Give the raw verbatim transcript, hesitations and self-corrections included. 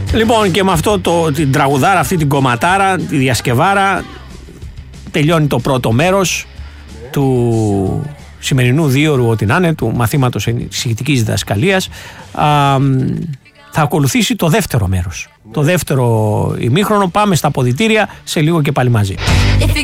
Λοιπόν, και με αυτό το, την τραγουδάρα, αυτή την κομματάρα, τη διασκευάρα, τελειώνει το πρώτο μέρος του σημερινού δίωρου, ό,τι να είναι, του μαθήματος ενισχυτικής διδασκαλίας. Α, θα ακολουθήσει το δεύτερο μέρος. Το δεύτερο ημίχρονο. Πάμε στα αποδυτήρια σε λίγο και πάλι μαζί.